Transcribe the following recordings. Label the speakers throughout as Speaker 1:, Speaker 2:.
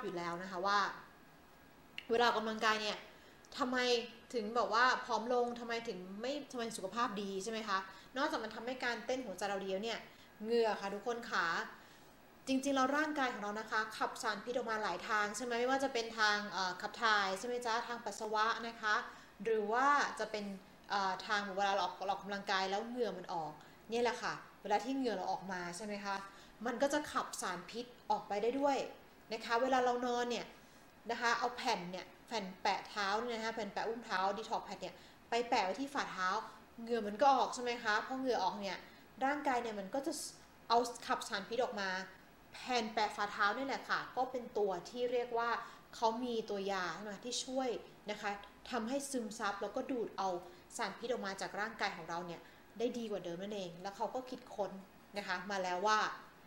Speaker 1: อยู่แล้วนะคะว่าเวลาออกกำลังกายเนี่ยทำไมถึงแบบว่าผอมลงทำไมสุขภาพดีใช่ไหมคะนอกจากมันทำให้การเต้นหัวใจเราดีแล้วเนี่ยเหงื่อค่ะทุกคนขาจริงๆเราร่างกายของเรานะคะขับสารพิษออกมาหลายทางใช่ไหมไม่ว่าจะเป็นทางขับถ่ายใช่ไหมจ๊ะทางปัสสาวะนะคะหรือว่าจะเป็นทางเวลาเราออกกำลังกายแล้วเหงื่อมันออกเนี่ยแหละค่ะเวลาที่เหงื่อเราออกมาใช่ไหมคะมันก็จะขับสารพิษออกไปได้ด้วยนะคะเวลาเรานอนเนี่ยนะคะเอาแผ่นแปะเท้าเนี่ยนะคะแผ่นแปะอุ้งเท้าดีท็อกแพดเนี่ยไปแปะไว้ที่ฝ่าเท้าเหงื่อมันก็ออกใช่ไหมคะพอเหงื่อออกเนี่ยร่างกายเนี่ยมันก็จะเอาขับสารพิษออกมาแผ่นแปะฝ่าเท้านี่แหละค่ะก็เป็นตัวที่เรียกว่าเขามีตัวยาที่ช่วยนะคะทำให้ซึมซับแล้วก็ดูดเอาสารพิษออกมาจากร่างกายของเราเนี่ยได้ดีกว่าเดิมนั่นเองแล้วเขาก็คิดค้นนะคะมาแล้วว่า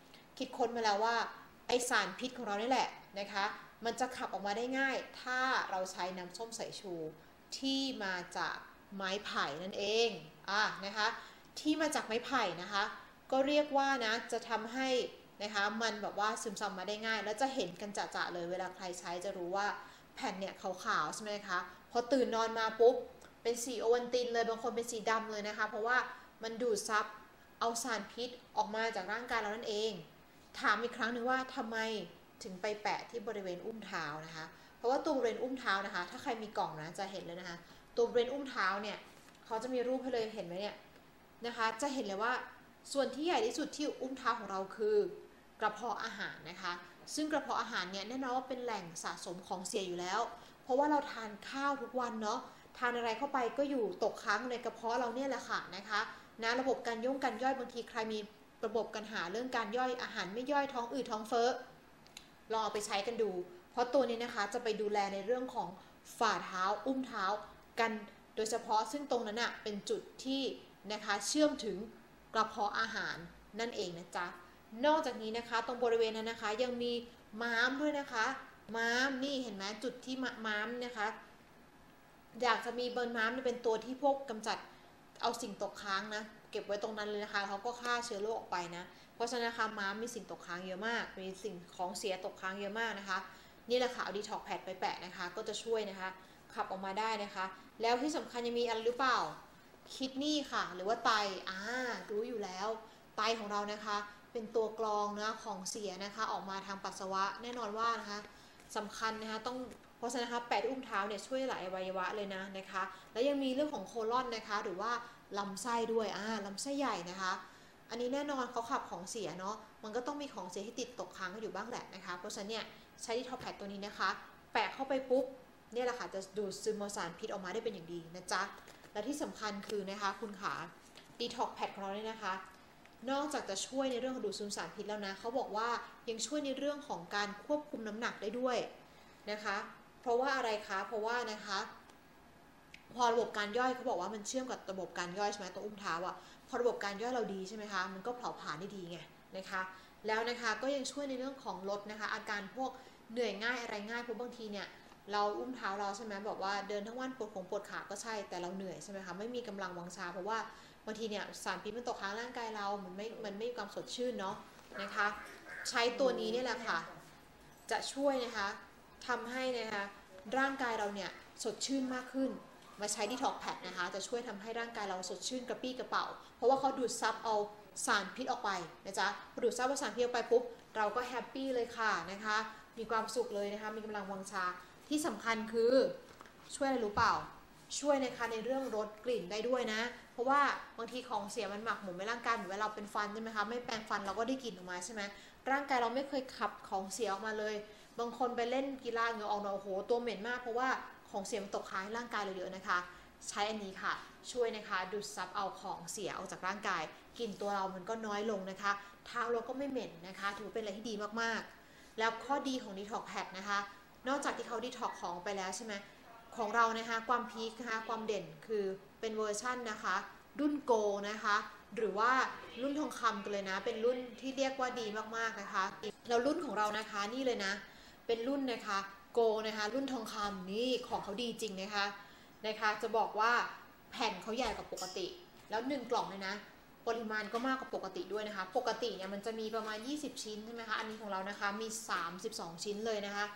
Speaker 1: ไอสารพิษของเรานี่แหละนะคะมันจะขับออกมาได้ง่ายถ้าเราใช้น้ำส้มสายชูที่มาจากไม้ไผ่นั่นเองนะคะที่มาจากไม้ไผ่นะคะก็เรียกว่านะจะทำให้นะคะมันแบบว่าซึมซับมาได้ง่ายแล้วจะเห็นกันจะเลยเวลาใครใช้จะรู้ว่าแผ่นเนี่ยขาวๆใช่ไหมคะพอตื่นนอนมาปุ๊บเป็นสีโอวัลตินเลยบางคนเป็นสีดำเลยนะคะเพราะว่ามันดูดซับเอาสารพิษออกมาจากร่างกายเรานั่นเองถามอีกครั้งหนึ่งว่าทำไมถึงไปแปะที่บริเวณอุ้งเท้านะคะเพราะว่าตัวบริเวณอุ้งเท้านะคะถ้าใครมีกล่องนะจะเห็นเลยนะคะตัวบริเวณอุ้งเท้าเนี่ยเขาจะมีรูปให้เลยเห็นไหมเนี่ยนะคะจะเห็นเลยว่าส่วนที่ใหญ่ที่สุดที่อุ้งเท้าของเราคือกระเพาะอาหารนะคะซึ่งกระเพาะอาหารเนี่ยแน่นอนว่าเป็นแหล่งสะสมของเสียอยู่แล้วเพราะว่าเราทานข้าวทุกวันเนาะทานอะไรเข้าไปก็อยู่ตกค้างในกระเพาะเราเนี่ยแหละค่ะนะคะนะระบบการย่อยบางทีใครมีระบบปัญหาเรื่องการย่อยอาหารไม่ย่อยท้องอืดท้องเฟ้อลองเอาไปใช้กันดูเพราะตัวนี้นะคะจะไปดูแลในเรื่องของฝ่าเท้าอุ้งเท้ากันโดยเฉพาะซึ่งตรงนั้นอ่ะเป็นจุดที่นะคะเชื่อมถึงกระเพาะอาหารนั่นเองนะจ๊ะนอกจากนี้นะคะตรงบริเวณนั้นนะคะยังมีม้ามด้วยนะคะม้ามนี่เห็นไหมจุดที่ม้ามนะคะอยากจะมีเบิร์นม้ามเป็นตัวที่พวกกำจัดเอาสิ่งตกค้างนะเก็บไว้ตรงนั้นเลยนะคะเขาก็ฆ่าเชื้อโรคออกไปนะเพราะฉะนั้นนะคะม้ามมีสิ่งตกค้างเยอะมากมีสิ่งของเสียตกค้างเยอะมากนะคะนี่แหละค่ะเอาดีท็อกแพดไปแปะนะคะก็จะช่วยนะคะขับออกมาได้นะคะแล้วที่สำคัญยังมีอะไรหรือเปล่าคิดนี่ค่ะหรือว่าไตรู้อยู่แล้วไตของเรานะคะเป็นตัวกรองนะของเสียนะคะออกมาทางปัสสาวะแน่นอนว่านะคะสำคัญนะคะต้องเพราะฉะนั้นนะคะแปะที่อุ้งเท้าเนี่ยช่วยหลายอวัยวะเลยนะคะแล้วยังมีเรื่องของโคลอนนะคะหรือว่าลำไส้ด้วยลำไส้ใหญ่นะคะอันนี้แน่นอนเขาขับของเสียเนาะมันก็ต้องมีของเสียที่ติดตกค้างอยู่บ้างแหละนะคะเพราะฉะนั้นเนี่ยใช้ที่ท็อปแพดตัวนี้นะคะแปะเข้าไปปุ๊บเนี่ยแหละค่ะจะดูดซึมสารพิษออกมาได้เป็นอย่างดีนะจ๊ะและที่สำคัญคือนะคะคุณขาดีท็อกแพดของเราเนี่ยนะคะนอกจากจะช่วยในเรื่องของดูดซึมสารพิษแล้วนะเขาบอกว่ายังช่วยในเรื่องของการควบคุมน้ำหนักได้ด้วยนะคะเพราะว่าอะไรคะเพราะว่านะคะพอระบบการย่อยเขาบอกว่ามันเชื่อมกับระบบการย่อยใช่ไหมตัวอุ้งเท้าพอระบบการย่อยเราดีใช่ไหมคะมันก็เผาผลาญได้ดีไงนะคะแล้วนะคะก็ยังช่วยในเรื่องของลดนะคะอาการพวกเหนื่อยง่ายอะไรง่ายเพราะบางทีเนี่ยเราอุ้มเท้าเราใช่ไหมบอกว่าเดินทั้งวันปวดขาก็ใช่แต่เราเหนื่อยใช่ไหมคะไม่มีกำลังวังชาเพราะว่าบางทีเนี่ยสารพิษมันตกค้างร่างกายเรามันไม่มีความสดชื่นเนาะนะคะใช้ตัวนี้เนี่ยแหละค่ะจะช่วยนะคะทำให้นะคะร่างกายเราเนี่ยสดชื่นมากขึ้นมาใช้ดีท็อกแพดนะคะจะช่วยทำให้ร่างกายเราสดชื่นกระปี้กระเป๋าเพราะว่าเขาดูดซับเอาสารพิษออกไปนะจ๊ะพอดูดซับเอาสารพิษออกไปปุ๊บเราก็แฮปปี้เลยค่ะนะคะมีความสุขเลยนะคะมีกำลังวังชาที่สำคัญคือช่วยอะไรรู้เปล่าช่วยนะคะในเรื่องลดกลิ่นได้ด้วยนะเพราะว่าบางทีของเสียมันหมักหมมในร่างกายเหมือนเวลาเราเป็นฟันใช่ไหมคะไม่แปรงฟันเราก็ได้กลิ่นออกมาใช่ไหมร่างกายเราไม่เคยขับของเสียออกมาเลยบางคนไปเล่นกีฬาเหงื่อออกโอ้โหตัวเหม็นมากเพราะว่าของเสียมันตกค้างร่างกายเราเยอะนะคะใช้อันนี้ค่ะช่วยนะคะดูดซับเอาของเสียออกจากร่างกายกลิ่นตัวเรามันก็น้อยลงนะคะเท้าเราก็ไม่เหม็นนะคะถือเป็นอะไรที่ดีมากๆแล้วข้อดีของดีท็อกแพดนะคะนอกจากที่เขาดีท็อกของไปแล้วใช่ไหมของเรานะคะความพีคนะคะความเด่นคือเป็นเวอร์ชั่นนะคะรุ่นโกนะคะหรือว่ารุ่นทองคำกันเลยนะเป็นรุ่นที่เรียกว่าดีมากๆนะคะแล้วรุ่นของเรานะคะนี่เลยนะเป็นรุ่นนะคะโกนะคะรุ่นทองคำนี่ของเขาดีจริงนะคะจะบอกว่าแผ่นเขาใหญ่กว่าปกติแล้ว1 กล่องเลยนะปริมาณก็มากกว่าปกติด้วยนะคะปกติเนี่ยมันจะมีประมาณ20 ชิ้นใช่ไหมคะอันนี้ของเรานะคะมี32 ชิ้นเลยนะคะ